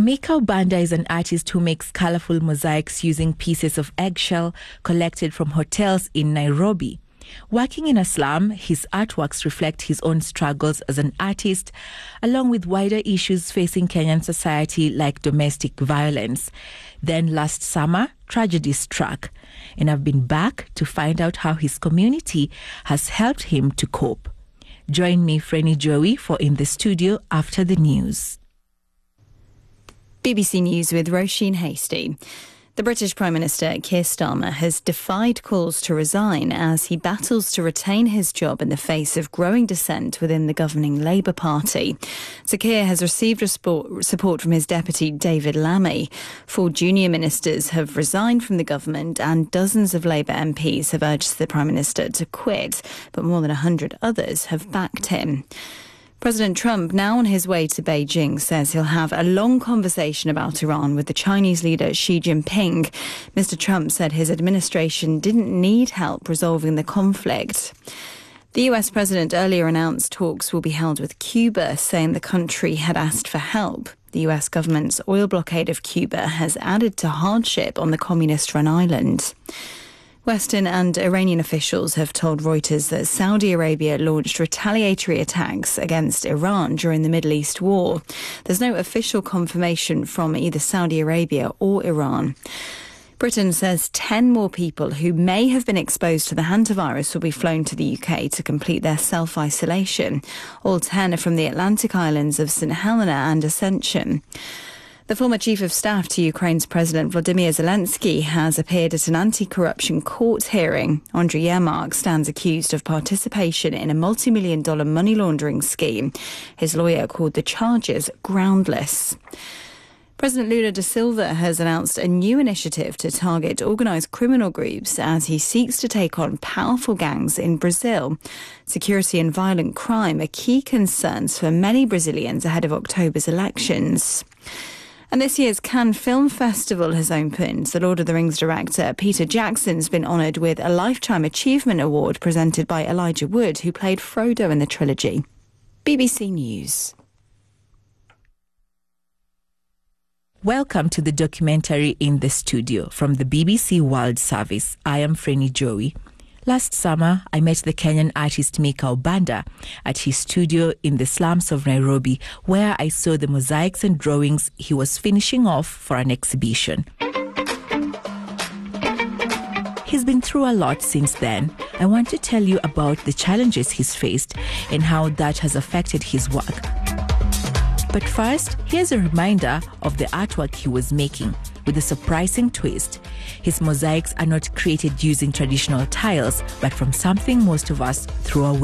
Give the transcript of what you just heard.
Mika Ubanda is an artist who makes colorful mosaics using pieces of eggshell collected from hotels in Nairobi. Working in a slum, his artworks reflect his own struggles as an artist, along with wider issues facing Kenyan society like domestic violence. Then last summer, tragedy struck, and I've been back to find out how his community has helped him to cope. Join me, Freni Joey, for In the Studio after the news. BBC News with Roisin Hastie. The British Prime Minister Keir Starmer has defied calls to resign as he battles to retain his job in the face of growing dissent within the governing Labour Party. Sir Keir has received support from his deputy David Lammy. 4 junior ministers have resigned from the government and dozens of Labour MPs have urged the Prime Minister to quit, but more than 100 others have backed him. President Trump, now on his way to Beijing, says he'll have a long conversation about Iran with the Chinese leader Xi Jinping. Mr. Trump said his administration didn't need help resolving the conflict. The US president earlier announced talks will be held with Cuba, saying the country had asked for help. The US government's oil blockade of Cuba has added to hardship on the communist-run island. Western and Iranian officials have told Reuters that Saudi Arabia launched retaliatory attacks against Iran during the Middle East war. There's no official confirmation from either Saudi Arabia or Iran. Britain says 10 more people who may have been exposed to the hantavirus will be flown to the UK to complete their self-isolation. All 10 are from the Atlantic islands of St Helena and Ascension. The former chief of staff to Ukraine's President Volodymyr Zelensky has appeared at an anti-corruption court hearing. Andriy Yermak stands accused of participation in a multi-million-dollar money laundering scheme. His lawyer called the charges groundless. President Lula da Silva has announced a new initiative to target organised criminal groups as he seeks to take on powerful gangs in Brazil. Security and violent crime are key concerns for many Brazilians ahead of October's elections. And this year's Cannes Film Festival has opened. The Lord of the Rings director Peter Jackson's been honoured with a Lifetime Achievement Award presented by Elijah Wood, who played Frodo in the trilogy. BBC News. Welcome to the documentary In the Studio from the BBC World Service. I am Freni Joey. Last summer, I met the Kenyan artist Mika Ubanda at his studio in the slums of Nairobi, where I saw the mosaics and drawings he was finishing off for an exhibition. He's been through a lot since then. I want to tell you about the challenges he's faced and how that has affected his work. But first, here's a reminder of the artwork he was making, with a surprising twist. His mosaics are not created using traditional tiles, but from something most of us throw away.